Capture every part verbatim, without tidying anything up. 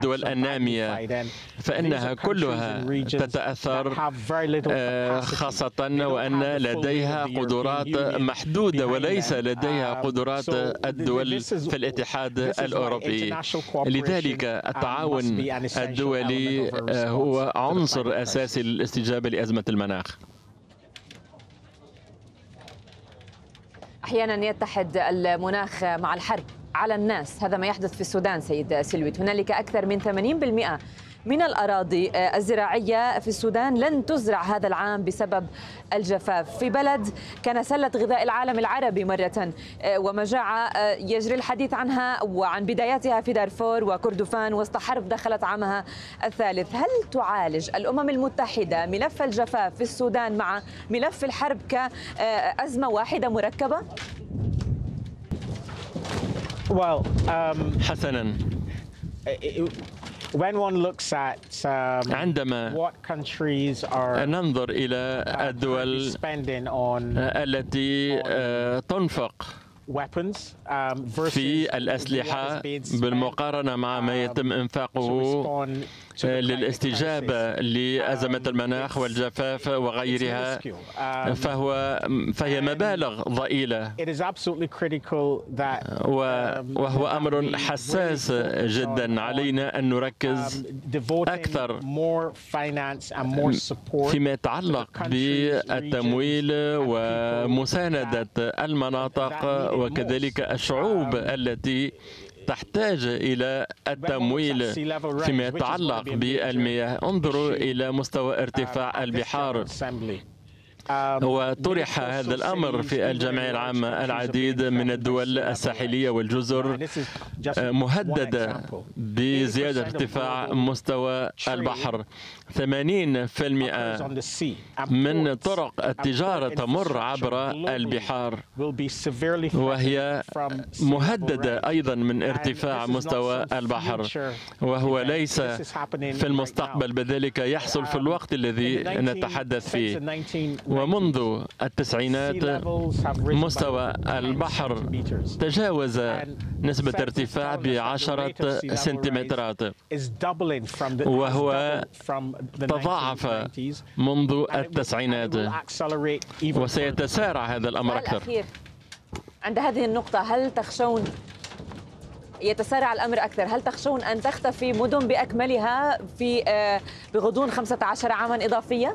الدول النامية فإنها كلها تتأثر، خاصة وأن لديها قدرات محدودة وليس لديها قدرات الدول في الاتحاد الأوروبي. لذلك التعاون الدولي هو عنصر أساسي للاستجابة لأزمة المناخ. أحيانا يتحد المناخ مع الحرب على الناس، هذا ما يحدث في السودان سيد سلويت. هنالك أكثر من ثمانين بالمئة من الأراضي الزراعية في السودان لن تزرع هذا العام بسبب الجفاف، في بلد كان سلة غذاء العالم العربي مرة، ومجاعة يجري الحديث عنها وعن بداياتها في دارفور وكردفان وسط حرب دخلت عامها الثالث. هل تعالج الأمم المتحدة ملف الجفاف في السودان مع ملف الحرب كأزمة واحدة مركبة؟ Well, um, حسناً، when one looks at um, عندما what countries are ننظر إلى الدول spending on التي تنفق weapons um, versus في الأسلحة بالمقارنة مع ما يتم إنفاقه للاستجابة لأزمة المناخ والجفاف وغيرها، فهو فهي مبالغ ضئيلة، وهو أمر حساس جدا. علينا أن نركز أكثر فيما يتعلق بالتمويل ومساندة المناطق وكذلك الشعوب التي تحتاج إلى التمويل فيما يتعلق بالمياه. انظروا إلى مستوى ارتفاع البحار، وطرح هذا الأمر في الجمعية العامة. العديد من الدول الساحلية والجزر مهددة بزيادة ارتفاع مستوى البحر. ثمانين بالمئة من طرق التجارة تمر عبر البحار، وهي مهددة أيضا من ارتفاع مستوى البحر، وهو ليس في المستقبل بل ذلك يحصل في الوقت الذي نتحدث فيه. ومنذ التسعينات مستوى البحر تجاوز نسبة ارتفاع بعشرة سنتيمترات، وهو تضاعف منذ التسعينات، وسيتسارع هذا الأمر أكثر. عند هذه النقطة، هل تخشون يتسارع الأمر أكثر؟ هل تخشون أن تختفي مدن بأكملها في بغضون خمسة عشر عاما إضافية؟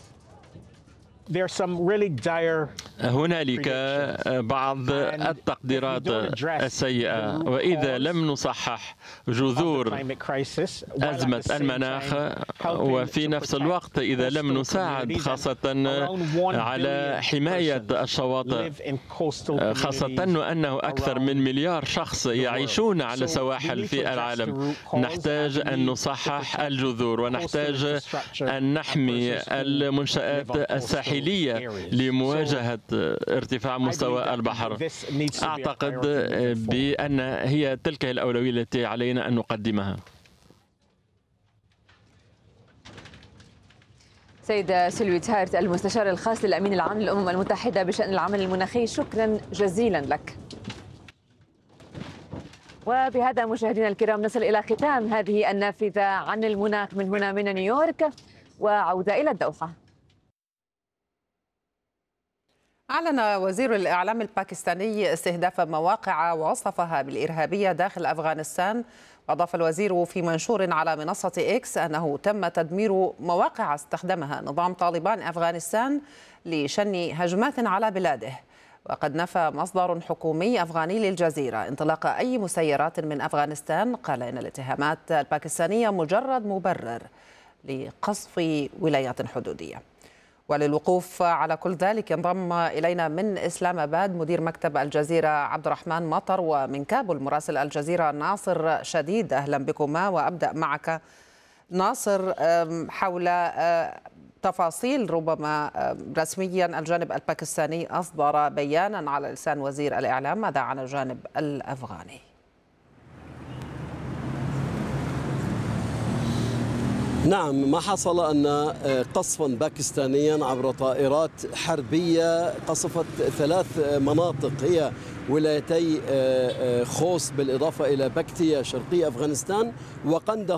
هنالك بعض التقديرات السيئة، وإذا لم نصحح جذور أزمة المناخ وفي نفس الوقت إذا لم نساعد خاصة على حماية الشواطئ، خاصة وأنه أكثر من مليار شخص يعيشون على سواحل في العالم، نحتاج أن نصحح الجذور ونحتاج أن نحمي المنشآت الساحلية لمواجهة ارتفاع مستوى البحر. أعتقد بأن هي تلك الأولوية التي علينا أن نقدمها. سيد سلويت هارت، المستشار الخاص للأمين العام للأمم المتحدة بشأن العمل المناخي، شكرا جزيلا لك. وبهذا مشاهدينا الكرام نصل إلى ختام هذه النافذة عن المناخ من هنا من نيويورك، وعودة إلى الدوحة. أعلن وزير الإعلام الباكستاني استهداف مواقع ووصفها بالإرهابية داخل أفغانستان. وأضاف الوزير في منشور على منصة إكس أنه تم تدمير مواقع استخدمها نظام طالبان أفغانستان لشن هجمات على بلاده. وقد نفى مصدر حكومي أفغاني للجزيرة انطلاق أي مسيرات من أفغانستان. قال إن الاتهامات الباكستانية مجرد مبرر لقصف ولايات حدودية. وللوقوف على كل ذلك انضم إلينا من إسلام آباد مدير مكتب الجزيرة عبد الرحمن مطر، ومن كابول مراسل الجزيرة ناصر شديد. أهلا بكما، وأبدأ معك ناصر حول تفاصيل ربما رسميا الجانب الباكستاني أصدر بيانا على لسان وزير الإعلام، ماذا عن الجانب الأفغاني؟ نعم، ما حصل أن قصفا باكستانيا عبر طائرات حربية قصفت ثلاث مناطق هي ولايتي خوست بالإضافة إلى بكتيا شرقي أفغانستان وقندهار